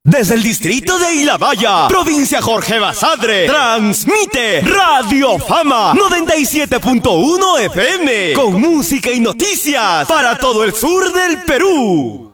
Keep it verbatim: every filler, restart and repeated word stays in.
Desde el distrito de Ilabaya, provincia Jorge Basadre, transmite Radio Fama noventa y siete punto uno F M, con música y noticias para todo el sur del Perú.